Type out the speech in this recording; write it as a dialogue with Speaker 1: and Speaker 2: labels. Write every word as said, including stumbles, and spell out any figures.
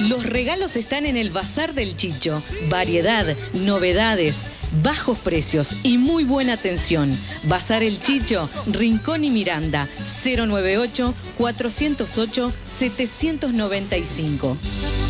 Speaker 1: Los regalos están en el Bazar del Chicho. Variedad, novedades, bajos precios y muy buena atención. Bazar El Chicho, Rincón y Miranda, cero noventa y ocho, cuatrocientos ocho, setecientos noventa y cinco.